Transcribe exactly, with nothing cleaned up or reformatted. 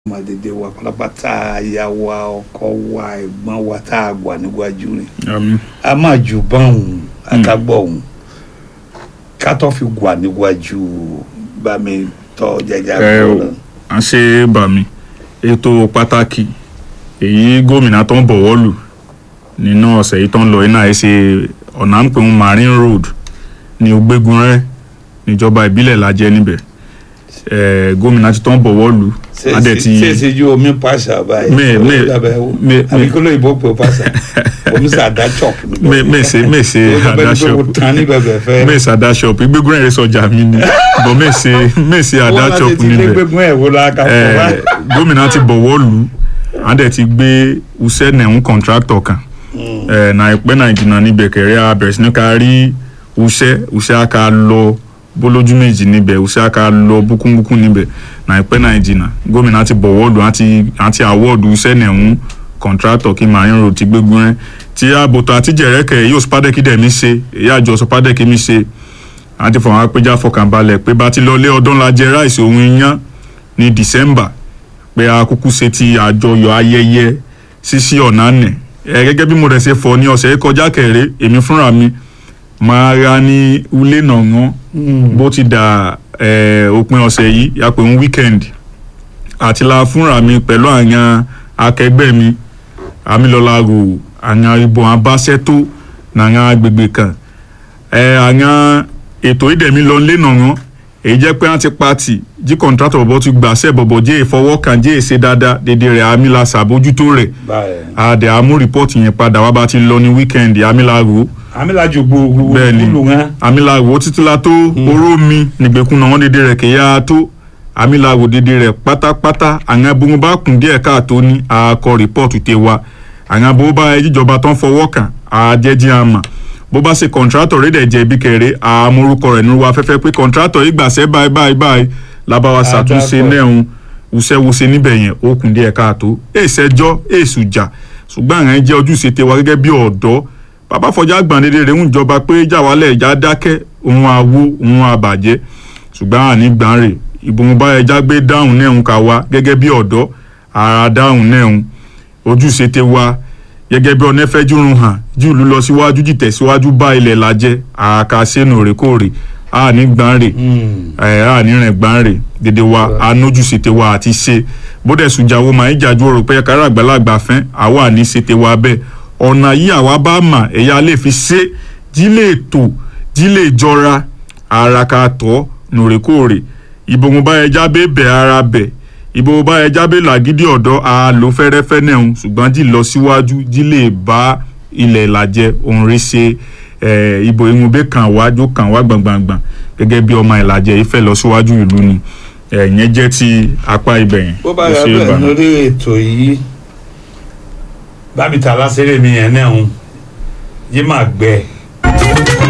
Madede wa pátápátá aya wa ọkọ wa ẹ̀gbọ́n wa tá a gbà níwájú rẹ̀. Àmín. A máa jù báwọn àtàgbọ̀ òun ká tó fi gbà níwájú bá mi tọ́ jẹjẹ àgbọ̀rọ̀. À ń ṣe bà mí ètò pàtàkì èyí gómìnà tó ń bọ̀wọ́ lù nínú ọ̀sẹ̀ yìí tó ń lọ iná ẹ̀ ṣe ọ̀nà ń pè ń Marine Road ní Ògbégúnrẹ́ níjọba ìbílẹ̀ Lajẹ níbẹ̀ gómìnà ti tó ń bọ̀wọ́ lù. Adé ti ṣe ṣe ju omi pàṣà báyìí. Me me me àbí kó ló ìbò pé pàṣà omi sàdá chop. Me me ṣe me ṣe àdá shop. Me ṣe àdá shop Ìgbégúnrẹ́ rẹ̀ sọjà mi ni but me ṣe me ṣe àdá shop níbẹ̀. Gómìnà ti bọ̀wọ́ lù adé ti gbé uṣẹ́ nẹ̀hún contractor kan na ìpẹ́ Nàìjíríà níbẹ̀ kẹrẹ́ abẹ̀rẹ̀ sí ní ká rí uṣẹ́ uṣẹ́ á ká lọ bólójú méjì níbẹ̀ uṣẹ́ á ká lọ búkúbúkú níbẹ̀ na ìpẹ́ Nàìjíríà gómìnà ti bọ̀wọ́ lù àti àti àwọ́ọ̀dù uṣẹ́ nẹ̀hún contractor kí Marine Road ti Ìgbégúnrẹ́ tí àbòtò àti jẹ̀rẹ́kẹ̀ yóò spadẹ́kì dẹ̀ mi ṣe èyí àjọ spadẹ́kì mi ṣe àti fọwọ́n apẹja fọkànbalẹ̀ pé bá ti lọ lé ọdún la jẹ ráìsì ohun iyán ní December pé a kúkú ṣe ti àjọyọ̀ ayẹyẹ ṣíṣí ọ̀nà nẹ̀ ẹ gẹ́gẹ́ bí mo rẹ̀ ṣe fọ ní ọ̀sẹ̀ kọjá kẹrẹ́ èmi fúnra mi máa ra ní ulé nàngán bó ti dà òpin ọ̀sẹ̀ yìí yàpẹ̀ ń weekend àti la fúnra mi pẹ̀lú àwọn akẹgbẹ́ mi Amílọ́lá rò àwọn ìbọn abáṣẹ́tó nàwọn agbègbè kan àwọn ètò ìdẹ̀mí lọ lé nàngán èyí jẹ́ pé wọ́n ti pati jí kọ̀ǹtrátọ̀ bọ̀bọ̀ ti gbàṣẹ́ bọ̀bọ̀ jẹ́ ìfọwọ́kàn jẹ́ èsè dáadáa dédé rẹ̀ amílà ṣàbójútó rẹ̀ àdè àmú rìpọ́ọ̀tì yẹn padà wá bá ti lọ ní wíkẹ́ndì amílà rò. amílà jò gbogbo olú wọn. amílà rò títí la tó oró mi nígbèkùn náà wọ́n dédé rẹ̀ kéya tó amílà rò dédé rẹ̀ pátápátá àwọn abúrún bá kùn díẹ̀ káàtó ní àkọ rìpọ́ọ̀tù tẹ wa àwọn abúrún bá ìjọba tó ń fọwọ́kàn àjẹjì àmà bó bá ṣe kọ̀ǹtrátọ̀ rédẹ̀ jẹ̀bi kẹrẹ́ àmúrúkọ rẹ̀ nínú wa fẹ́fẹ́ pé kọ̀ǹtrátọ̀ yìí gbàṣẹ́ báyìí báyìí báyìí lábáwá ṣàtúnṣe nẹ́hun wùṣẹ́wùṣe níbẹ̀ yẹn ó kùn díẹ̀ káàtó èsẹjọ́ èsùjà ṣùgbọ́n àwọn ẹ̀jẹ̀ ojúṣe tẹ wa gẹ́gẹ́ bí ọ̀dọ́ bàbá fọjá gbàndédé rẹ̀ ń jọba pé jáwálẹ̀ ìjà dákẹ́ òun àwo òun àbàjẹ́ ṣùgbọ́n àní gbàǹrè ìbùnú bá ẹja gbé dáhùn nẹ́hun ká wa gẹ́gẹ́ bí ọ̀dọ́ ara dáhùn nẹ́hun ojúṣe tẹ wa gẹ́gẹ́ bí ọ̀nà fẹ́ jùrùn hàn jùlù lọ síwájú jìtẹ̀síwájú bá ilẹ̀ Lajẹ àkàṣẹ́nu òrèkóòrè àní gbàǹrè àní rìn gbàǹrè dédé wa anójú ṣètè wa àti ṣe bódẹ̀ sùjàwó máa ń jàjú ọ̀rọ̀ pé kára àgbàlagbà fẹ́ àwa ní ṣètè wa bẹ́ẹ̀ ọ̀nà yìí àwa bá mà ẹ̀yà lè fi ṣe jílé ètò jílé ìjọra àràkàtọ̀ nòrèkóòrè ìbòmù bá ẹja bẹ́ẹ̀ bẹ̀ ara bẹ̀ ìbò bá ẹja bẹ́ẹ̀ làgídí ọ̀dọ́ àlò fẹ́rẹ́fẹ́ náà ṣùgbọ́n jí lọ síwájú jí lè bá ilẹ̀ Lajẹ òun rí ṣe ìbò ìmúbẹ́ kan wájú kan wá gbàngbàngbàn gẹ́gẹ́ bí ọmọ Ìlàjẹ ìfẹ́ lọ síwájú ìlú ni ẹ̀yẹn jẹ́ ti apá ibẹ̀ yẹn. bó bá yà bẹ́ẹ̀ lórí ètò yìí bábìtà lásìrè mi yẹn náà yìí máa gbẹ.